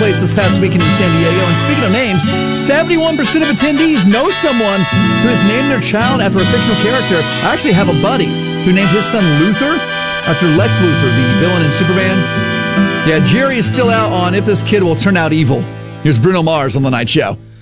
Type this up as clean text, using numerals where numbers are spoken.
place this past weekend in San Diego. And speaking of names, 71% of attendees know someone who has named their child after a fictional character. I actually have a buddy who named his son Luthor after Lex Luthor, the villain in Superman. Yeah, Jerry is still out on if this kid will turn out evil. Here's Bruno Mars on The Night Show.